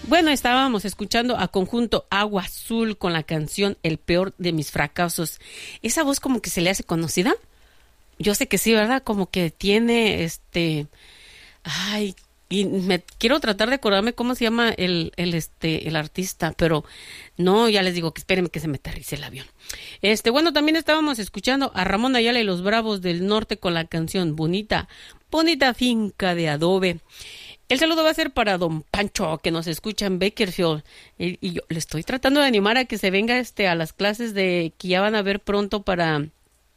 Bueno, estábamos escuchando a conjunto Agua Azul con la canción El peor de mis fracasos. ¿Esa voz como que se le hace conocida? Yo sé que sí, ¿verdad? Como que tiene Ay, y me quiero tratar de acordarme cómo se llama el artista, pero no, ya les digo que espérenme que se me aterrice el avión. Bueno, también estábamos escuchando a Ramón Ayala y los Bravos del Norte con la canción Bonita, bonita finca de adobe. El saludo va a ser para don Pancho, que nos escucha en Bakersfield. Y yo le estoy tratando de animar a que se venga a las clases de que ya van a ver pronto para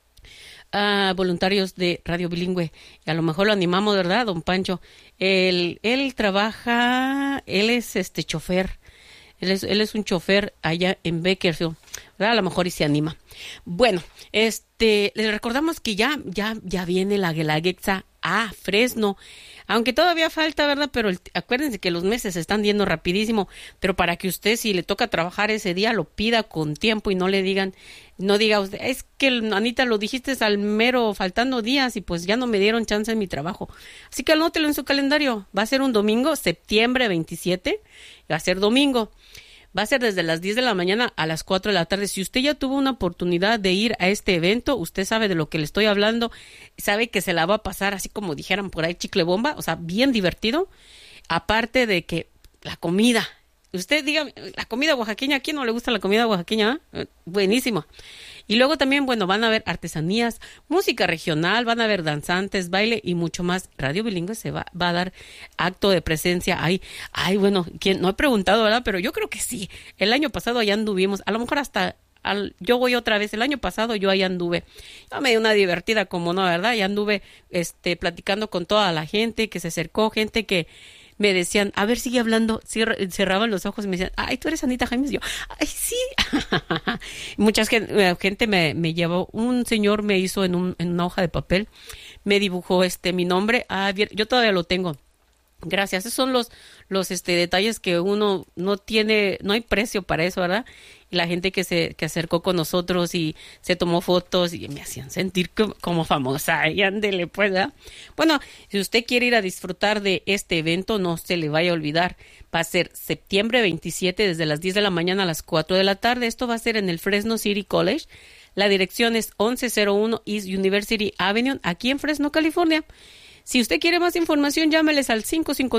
voluntarios de Radio Bilingüe. Y a lo mejor lo animamos, ¿verdad, don Pancho? Él trabaja, él es chofer. Él es un chofer allá en Bakersfield, ¿verdad? A lo mejor y se anima. Bueno, les recordamos que ya viene la Guelaguetza a Fresno. Aunque todavía falta, ¿verdad? Pero acuérdense que los meses se están yendo rapidísimo, pero para que usted, si le toca trabajar ese día, lo pida con tiempo y no diga usted, es que Anita, lo dijiste al mero faltando días y pues ya no me dieron chance en mi trabajo. Así que anótelo en su calendario. Va a ser un domingo, septiembre 27, va a ser domingo. Va a ser desde las 10 de la mañana a las 4 de la tarde. Si usted ya tuvo una oportunidad de ir a este evento, usted sabe de lo que le estoy hablando, sabe que se la va a pasar así como dijeran por ahí chicle bomba, o sea, bien divertido. Aparte de que la comida, usted diga, la comida oaxaqueña, ¿a quién no le gusta la comida oaxaqueña? Buenísima. Y luego también, bueno, van a haber artesanías, música regional, van a haber danzantes, baile y mucho más. Radio Bilingüe se va a dar acto de presencia ahí. Ay, bueno, no he preguntado, ¿verdad? Pero yo creo que sí. El año pasado allá anduvimos, a lo mejor yo voy otra vez. El año pasado yo ahí anduve. Yo me di una divertida, como no, ¿verdad? Y anduve platicando con toda la gente que se acercó, gente que me decían, a ver, sigue hablando, cerraban los ojos y me decían, ay, tú eres Anita Jaimes. Y yo, ay, sí. Mucha gente me llevó, un señor me hizo en una hoja de papel, me dibujó mi nombre. Yo todavía lo tengo. Gracias. Esos son los detalles que uno no tiene, no hay precio para eso, ¿verdad? Y la gente que se acercó con nosotros y se tomó fotos y me hacían sentir como famosa. Y ándele, pues, ¿verdad? Bueno, si usted quiere ir a disfrutar de este evento, no se le vaya a olvidar. Va a ser septiembre 27 desde las 10 de la mañana a las 4 de la tarde. Esto va a ser en el Fresno City College. La dirección es 1101 East University Avenue, aquí en Fresno, California. Si usted quiere más información, llámeles al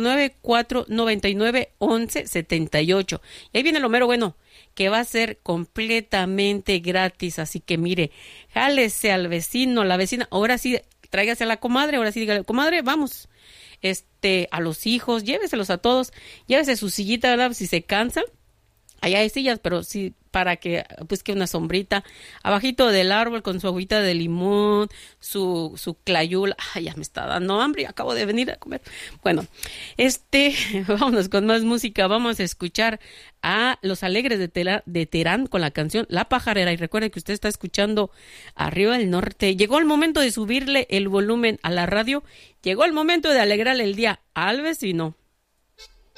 559-499-1178. Y ahí viene lo mero bueno, que va a ser completamente gratis. Así que mire, jálese al vecino, la vecina. Ahora sí, tráigase a la comadre. Ahora sí, dígale, comadre, vamos. A los hijos, lléveselos a todos. Llévese su sillita, ¿verdad? Si se cansa. Allá hay sillas, pero sí, para que, pues, que una sombrita abajito del árbol con su agüita de limón, su clayula. Ay, ya me está dando hambre, acabo de venir a comer. Bueno, vámonos con más música. Vamos a escuchar a Los Alegres de Terán con la canción La Pajarera. Y recuerde que usted está escuchando Arriba del Norte. Llegó el momento de subirle el volumen a la radio. Llegó el momento de alegrarle el día al vecino.